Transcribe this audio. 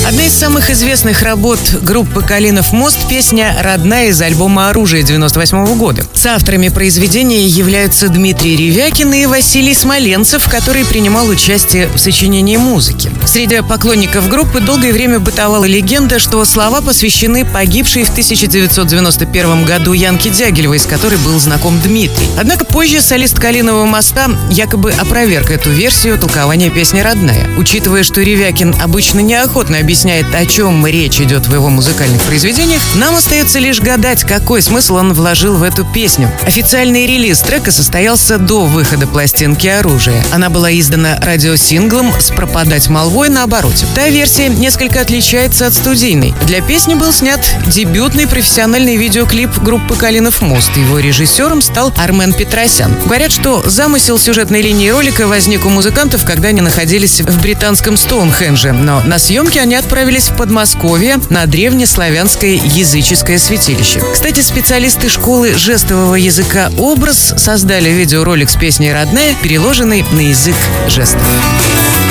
Одна из самых известных работ группы «Калинов мост» — песня «Родная» из альбома «Оружие» 98 года. Соавторами произведения являются Дмитрий Ревякин и Василий Смоленцев, который принимал участие в сочинении музыки. Среди поклонников группы долгое время бытовала легенда, что слова посвящены погибшей в 1991 году Янке Дягилевой, с которой был знаком Дмитрий. Однако позже солист «Калиного моста» якобы опроверг эту версию толкования песни «Родная». Учитывая, что Ревякин обычно неохотно объясняет, о чем речь идет в его музыкальных произведениях, нам остается лишь гадать, какой смысл он вложил в эту песню. Официальный релиз трека состоялся до выхода пластинки «Оружие». Она была издана радиосинглом с «Пропадать молвой» на обороте. Та версия несколько отличается от студийной. Для песни был снят дебютный профессиональный видеоклип группы «Калинов мост». Его режиссером стал Армен Петросян. Говорят, что замысел сюжетной линии ролика возник у музыкантов, когда они находились в британском Стоунхендже. Но на съемки они отправились в Подмосковье на древнеславянское языческое святилище. Кстати, специалисты школы жестового языка «Образ» создали видеоролик с песней «Родная», переложенный на язык жестов.